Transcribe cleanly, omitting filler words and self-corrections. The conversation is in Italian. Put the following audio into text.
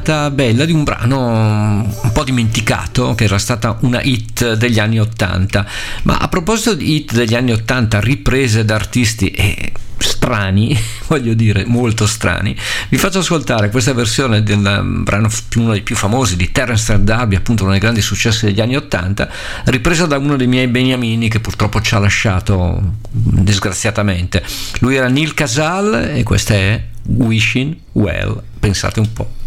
bella di un brano un po' dimenticato, che era stata una hit degli anni 80. Ma a proposito di hit degli anni 80 riprese da artisti strani, voglio dire molto strani, vi faccio ascoltare questa versione del brano, uno dei più famosi, di Terence D'Arby, appunto uno dei grandi successi degli anni 80, ripresa da uno dei miei beniamini che purtroppo ci ha lasciato disgraziatamente. Lui era Neil Casal e questa è Wishing Well, pensate un po'.